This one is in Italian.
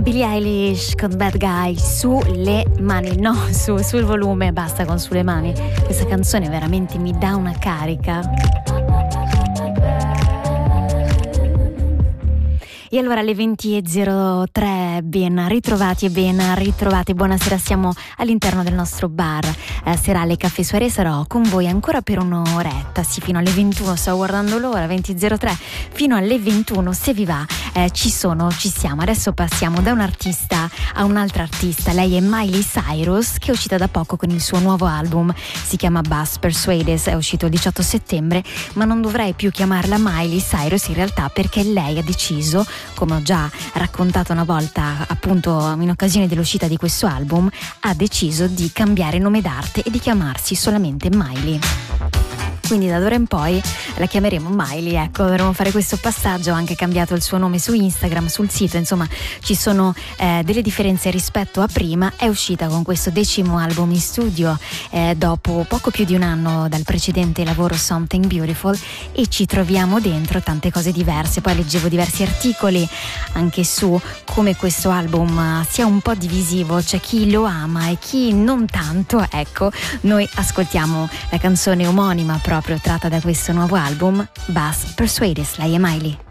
Billie Eilish con Bad Guy sulle mani, no, sul volume, basta con sulle mani. Questa canzone veramente mi dà una carica. E allora alle 20.03 ben ritrovati e ben ritrovate, buonasera, siamo all'interno del nostro bar serale Caffè Soirée, sarò con voi ancora per un'oretta, sì, fino alle 21, sto guardando l'ora, 20.03, fino alle 21, se vi va, ci siamo. Adesso passiamo da un artista a un'altra artista, lei è Miley Cyrus, che è uscita da poco con il suo nuovo album, si chiama Buzz Persuaded, è uscito il 18 settembre, ma non dovrei più chiamarla Miley Cyrus in realtà, perché lei ha deciso, come ho già raccontato una volta appunto in occasione dell'uscita di questo album, ha deciso di cambiare nome d'arte e di chiamarsi solamente Miley. Quindi da d'ora in poi la chiameremo Miley, ecco, dovremo fare questo passaggio. Ha anche cambiato il suo nome su Instagram, sul sito, insomma ci sono delle differenze rispetto a prima. È uscita con questo 10° album in studio dopo poco più di un anno dal precedente lavoro Something Beautiful, e ci troviamo dentro tante cose diverse. Poi leggevo diversi articoli anche su come questo album sia un po' divisivo, c'è chi lo ama e chi non tanto. Ecco, noi ascoltiamo la canzone omonima proprio tratta da questo nuovo album, Buzz Persuaded. Lei è Miley.